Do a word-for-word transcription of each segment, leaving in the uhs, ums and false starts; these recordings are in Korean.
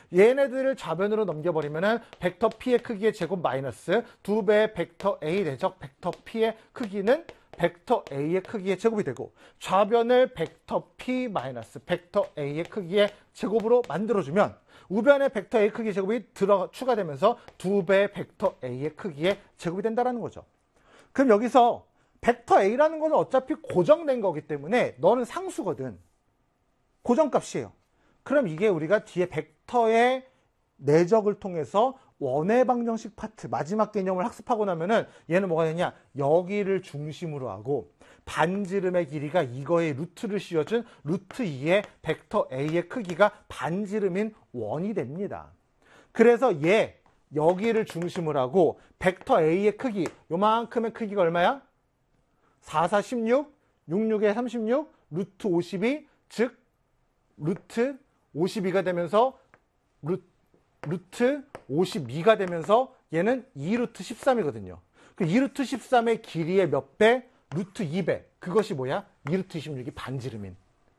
얘네들을 좌변으로 넘겨버리면은 벡터 P의 크기의 제곱 마이너스 두 배의 벡터 A 대적 벡터 P의 크기는 벡터 A의 크기의 제곱이 되고, 좌변을 벡터 P 마이너스 벡터 A의 크기의 제곱으로 만들어주면 우변의 벡터 A 크기 제곱이 들어 추가되면서 두 배의 벡터 A의 크기의 제곱이 된다는 거죠. 그럼 여기서 벡터 A라는 것은 어차피 고정된 거기 때문에 너는 상수거든. 고정값이에요. 그럼 이게 우리가 뒤에 벡터의 내적을 통해서 원의 방정식 파트 마지막 개념을 학습하고 나면은 얘는 뭐가 되냐, 여기를 중심으로 하고 반지름의 길이가 이거의 루트를 씌워준 루트 이의 벡터 A의 크기가 반지름인 원이 됩니다. 그래서 얘 여기를 중심으로 하고 벡터 A의 크기, 요만큼의 크기가 얼마야? 사, 사, 십육, 육, 육에 삼십육, 루트 오십이, 즉 루트 오십이가 되면서 루, 루트 오십이가 되면서 얘는 이 루트 십삼이거든요. 그 이 루트 십삼의 길이의 몇 배? 루트 이 배. 그것이 뭐야? 이 루트 이십육이 반지름인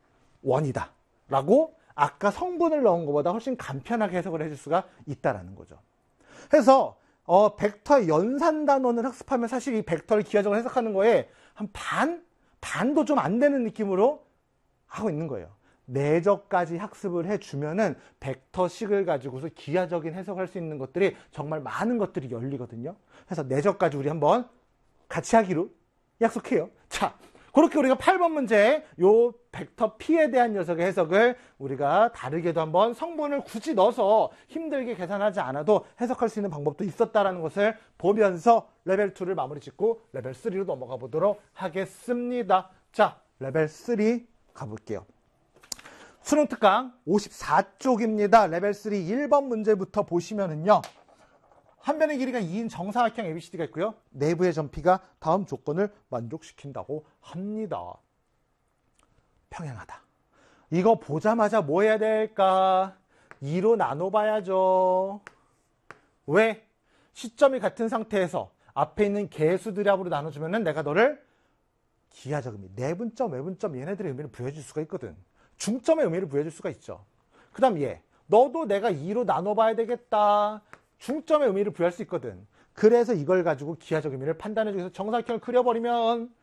원이다 라고 아까 성분을 넣은 것보다 훨씬 간편하게 해석을 해줄 수가 있다는 거죠. 그래서 어, 벡터의 연산 단원을 학습하면 사실 이 벡터를 기하적으로 해석하는 거에 한 반? 반도 좀 안 되는 느낌으로 하고 있는 거예요. 내적까지 학습을 해주면은 벡터식을 가지고서 기하적인 해석할 수 있는 것들이 정말 많은 것들이 열리거든요. 그래서 내적까지 우리 한번 같이 하기로 약속해요. 자, 그렇게 우리가 팔 번 문제 요 벡터 P에 대한 녀석의 해석을 우리가 다르게도 한번 성분을 굳이 넣어서 힘들게 계산하지 않아도 해석할 수 있는 방법도 있었다는 것을 보면서 레벨 이를 마무리 짓고 레벨 삼로 넘어가 보도록 하겠습니다. 자, 레벨 삼 가볼게요. 수능 특강 오십사 쪽입니다. 레벨 삼 일 번 문제부터 보시면은요. 한 변의 길이가 이인 정사각형 에이비씨디가 있고요. 내부의 점피가 다음 조건을 만족시킨다고 합니다. 평행하다. 이거 보자마자 뭐 해야 될까? 이로 나눠봐야죠. 왜? 시점이 같은 상태에서 앞에 있는 개수들의 합으로 나눠주면은 내가 너를 기하적 의미, 내분점, 외분점 얘네들의 의미를 부여해줄 수가 있거든. 중점의 의미를 부여해줄 수가 있죠. 그 다음 얘. 너도 내가 이로 나눠봐야 되겠다. 중점의 의미를 부여할 수 있거든. 그래서 이걸 가지고 기하적 의미를 판단해주기 위해서 정사각형을 그려버리면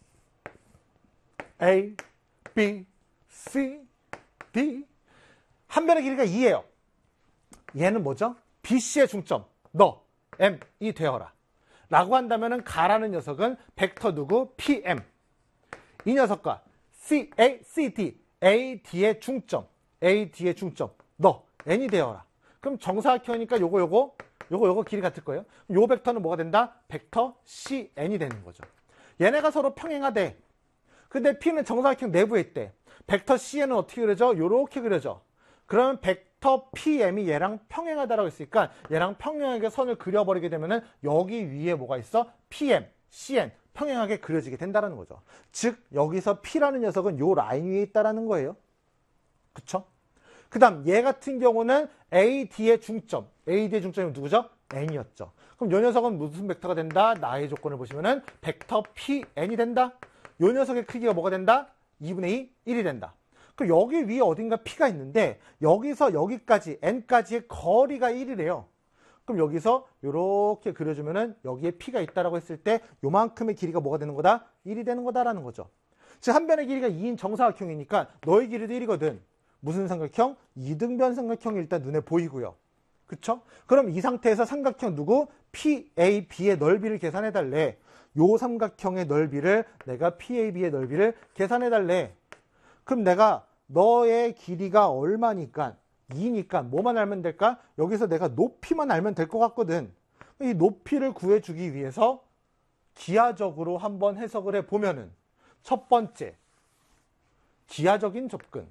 A, B, C, D 한 변의 길이가 이예요. 얘는 뭐죠? 비씨의 중점 너, M이 되어라 라고 한다면 가라는 녀석은 벡터 누구? 피엠. 이 녀석과 C, A, C, D A, D의 중점, A, D의 중점, 너, N이 되어라. 그럼 정사각형이니까 요거, 요거, 요거, 요거 길이 같을 거예요. 요 벡터는 뭐가 된다? 벡터 씨 엔이 되는 거죠. 얘네가 서로 평행하대. 근데 P는 정사각형 내부에 있대. 벡터 씨 엔은 어떻게 그려져? 요렇게 그려져. 그러면 벡터 피엠이 얘랑 평행하다라고 했으니까 얘랑 평행하게 선을 그려버리게 되면은 여기 위에 뭐가 있어? 피엠, 씨엔. 평행하게 그려지게 된다는 거죠. 즉 여기서 P라는 녀석은 요 라인 위에 있다라는 거예요. 그쵸? 그 다음 얘 같은 경우는 A, D의 중점, A, D의 중점이 누구죠? N이었죠. 그럼 요 녀석은 무슨 벡터가 된다? 나의 조건을 보시면은 벡터 피 엔이 된다. 요 녀석의 크기가 뭐가 된다? 이분의 이, 일이 된다. 그럼 여기 위에 어딘가 P가 있는데 여기서 여기까지 N까지의 거리가 일이래요. 그럼 여기서 이렇게 그려주면은 여기에 P가 있다라고 했을 때 요만큼의 길이가 뭐가 되는 거다? 일이 되는 거다라는 거죠. 즉 한 변의 길이가 이인 정사각형이니까 너의 길이도 일이거든. 무슨 삼각형? 이등변 삼각형이 일단 눈에 보이고요. 그쵸? 그럼 이 상태에서 삼각형 누구? 피에이비의 넓이를 계산해 달래. 요 삼각형의 넓이를 내가 피에이비의 넓이를 계산해 달래. 그럼 내가 너의 길이가 얼마니까? 이니까 뭐만 알면 될까? 여기서 내가 높이만 알면 될 것 같거든. 이 높이를 구해주기 위해서 기하적으로 한번 해석을 해보면은 첫 번째, 기하적인 접근.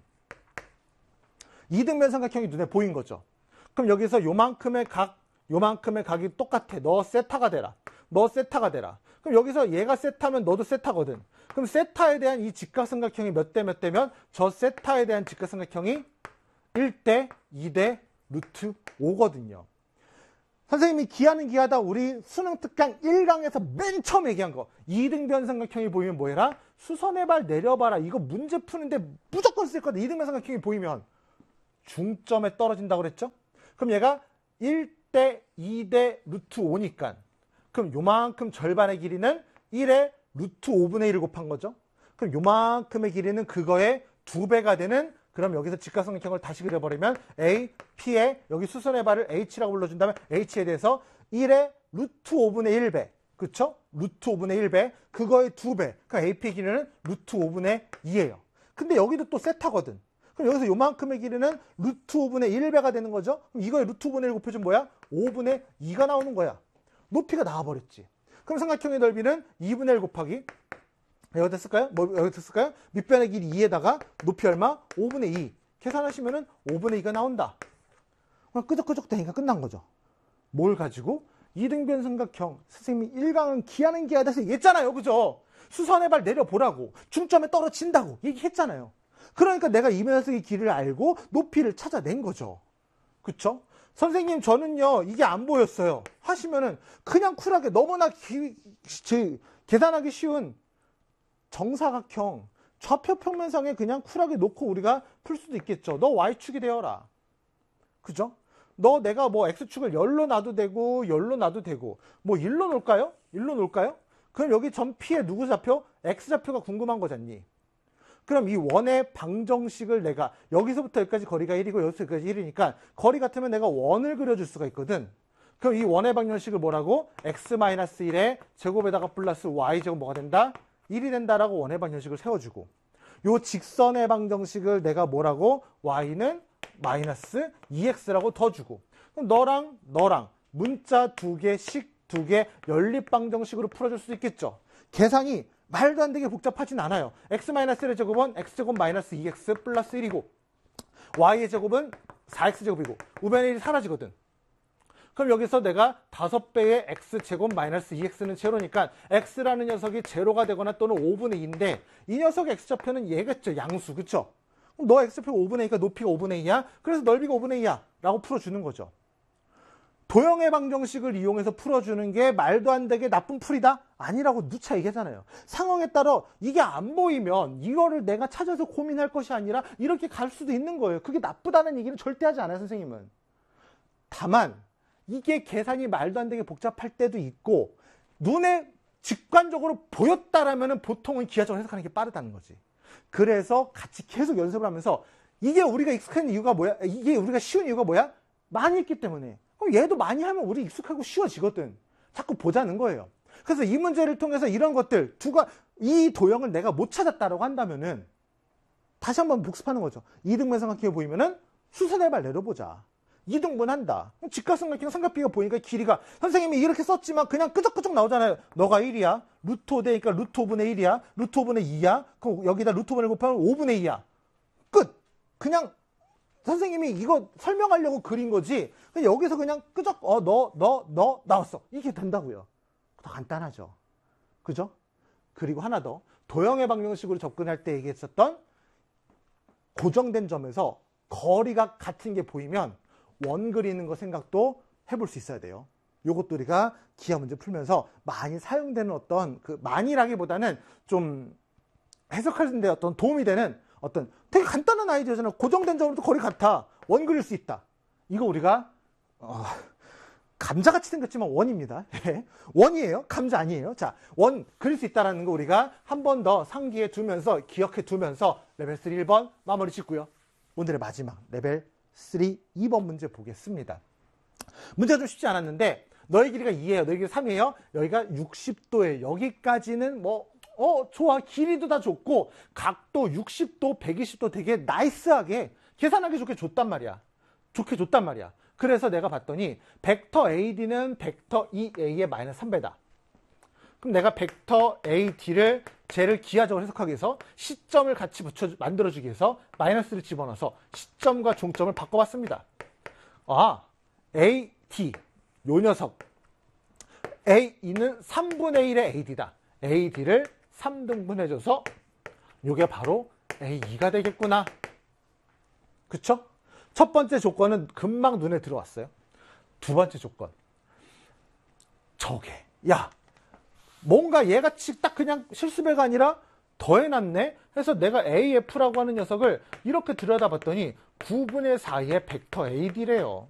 이등변 삼각형이 눈에 보인 거죠. 그럼 여기서 요만큼의 각, 요만큼의 각이 똑같아. 너 세타가 되라. 너 세타가 되라. 그럼 여기서 얘가 세타면 너도 세타거든. 그럼 세타에 대한 이 직각삼각형이 몇 대 몇 대면 저 세타에 대한 직각삼각형이 일 대 이 대 루트 오거든요. 선생님이 기하는 기하다 우리 수능 특강 일 강에서 맨 처음 얘기한 거. 이등변 삼각형이 보이면 뭐 해라? 수선의 발 내려봐라. 이거 문제 푸는데 무조건 쓸 거다. 이등변 삼각형이 보이면 중점에 떨어진다고 그랬죠? 그럼 얘가 일 대 이 대 루트 오니까 그럼 요만큼 절반의 길이는 일에 루트 오분의 일을 곱한 거죠. 그럼 요만큼의 길이는 그거의 두 배가 되는, 그럼 여기서 직각삼각형을 다시 그려버리면 A, P에 여기 수선의 발을 H라고 불러준다면 H에 대해서 일에 루트 오분의 일 배, 그쵸? 루트 오분의 일 배, 그거의 두 배. 그러니까 에이피의 길이는 루트 오분의 이예요. 근데 여기도 또 세타거든. 그럼 여기서 요만큼의 길이는 루트 오분의 일 배가 되는 거죠? 그럼 이거에 루트 오분의 일 곱해주면 뭐야? 오분의 이가 나오는 거야. 높이가 나와버렸지. 그럼 삼각형의 넓이는 이분의 일 곱하기, 여기 됐을까요? 뭐, 여기 됐을까요? 밑변의 길이 이에다가 높이 얼마? 오분의 이. 계산하시면은 오분의 이가 나온다. 그럼 끄적끄적 되니까 끝난 거죠. 뭘 가지고? 이등변 삼각형. 선생님이 일 강은 기하는 기하에 대해서 얘기했잖아요. 그죠? 수선의 발 내려보라고. 중점에 떨어진다고 얘기했잖아요. 그러니까 내가 이 녀석의 길이를 알고 높이를 찾아낸 거죠. 그쵸? 선생님 저는요 이게 안 보였어요 하시면은 그냥 쿨하게 너무나 기, 지, 계산하기 쉬운 정사각형 좌표 평면상에 그냥 쿨하게 놓고 우리가 풀 수도 있겠죠. 너 Y축이 되어라. 그죠? 너 내가 뭐 X축을 열로 놔도 되고 열로 놔도 되고 뭐 일로 놓을까요? 일로 놓을까요? 그럼 여기 점 P에 누구 좌표? X좌표가 궁금한 거잖니. 그럼 이 원의 방정식을 내가 여기서부터 여기까지 거리가 일이고 여기서 여기까지 일이니까 거리 같으면 내가 원을 그려줄 수가 있거든. 그럼 이 원의 방정식을 뭐라고? x 마이너스 일에 제곱에다가 플러스 y제곱 뭐가 된다? 일이 된다라고 원의 방정식을 세워주고, 요 직선의 방정식을 내가 뭐라고? y는 마이너스 이 엑스라고 더 주고, 그럼 너랑 너랑 문자 두 개씩 두 개 연립 방정식으로 풀어줄 수 있겠죠. 계산이 말도 안 되게 복잡하진 않아요. x-일의 제곱은 x제곱 마이너스 이 엑스 플러스 일이고 y의 제곱은 사 엑스 제곱이고 우변의 일이 사라지거든. 그럼 여기서 내가 다섯 배의 x제곱 마이너스 이 엑스는 제로니까 x라는 녀석이 제로가 되거나 또는 오분의 이인데 이 녀석의 x좌표는 얘겠죠. 양수. 그쵸? 그럼 너 x좌표가 오분의 이니까 높이가 오분의 이야. 그래서 넓이가 오분의 이야 라고 풀어주는 거죠. 도형의 방정식을 이용해서 풀어주는 게 말도 안 되게 나쁜 풀이다? 아니라고 누차 얘기하잖아요. 상황에 따라 이게 안 보이면 이거를 내가 찾아서 고민할 것이 아니라 이렇게 갈 수도 있는 거예요. 그게 나쁘다는 얘기는 절대 하지 않아요, 선생님은. 다만 이게 계산이 말도 안 되게 복잡할 때도 있고 눈에 직관적으로 보였다라면 보통은 기하적으로 해석하는 게 빠르다는 거지. 그래서 같이 계속 연습을 하면서 이게 우리가 익숙한 이유가 뭐야? 이게 우리가 쉬운 이유가 뭐야? 많이 했기 때문에. 얘도 많이 하면 우리 익숙하고 쉬워지거든. 자꾸 보자는 거예요. 그래서 이 문제를 통해서 이런 것들 두가 이 도형을 내가 못 찾았다라고 한다면은 다시 한번 복습하는 거죠. 이등변 삼각형이 보이면은 수선의 발 내려보자. 이등분 한다. 직각삼각형 삼각비가 보니까 길이가 선생님이 이렇게 썼지만 그냥 끄적끄적 나오잖아요. 너가 일이야. 루트 오 되니까 루트 오분의 일이야. 루트 오분의 이야. 그럼 여기다 루트 오분의 곱하면 오분의 이야. 끝. 그냥 선생님이 이거 설명하려고 그린 거지. 여기서 그냥 끄적, 어, 너, 너, 너, 나왔어. 이게 된다고요. 더 간단하죠. 그죠? 그리고 하나 더. 도형의 방정식으로 접근할 때 얘기했었던 고정된 점에서 거리가 같은 게 보이면 원 그리는 거 생각도 해볼 수 있어야 돼요. 요것도 우리가 기하 문제 풀면서 많이 사용되는 어떤, 그, 많이라기보다는 좀 해석하는 데 어떤 도움이 되는 어떤 되게 간단한 아이디어잖아요. 고정된 점으로도 거리 같아. 원 그릴 수 있다. 이거 우리가 어, 감자같이 생겼지만 원입니다. 원이에요. 감자 아니에요. 자, 원 그릴 수 있다는 거 우리가 한 번 더 상기해 두면서 기억해 두면서 레벨 삼 일 번 마무리 짓고요. 오늘의 마지막 레벨 삼 이 번 문제 보겠습니다. 문제가 좀 쉽지 않았는데 너의 길이가 이예요. 너의 길이가 삼이에요. 여기가 육십 도에 여기까지는 뭐 어, 좋아. 길이도 다 좋고, 각도 육십 도, 백이십 도 되게 나이스하게, 계산하기 좋게 줬단 말이야. 좋게 줬단 말이야. 그래서 내가 봤더니, 벡터 에이디는 벡터 이에이의 마이너스 삼 배다. 그럼 내가 벡터 에이디를, 쟤를 기하적으로 해석하기 위해서, 시점을 같이 붙여, 만들어주기 위해서, 마이너스를 집어넣어서, 시점과 종점을 바꿔봤습니다. 아, 에이디, 요 녀석. 에이는 삼분의 일의 에이디다. 에이디를 삼 등분해줘서 이게 바로 에이이가 되겠구나. 그쵸? 첫 번째 조건은 금방 눈에 들어왔어요. 두 번째 조건. 저게. 야, 뭔가 얘같이 딱 그냥 실수배가 아니라 더해놨네? 해서 내가 에이에프라고 하는 녀석을 이렇게 들여다봤더니 구분의 사의 벡터 에이디래요.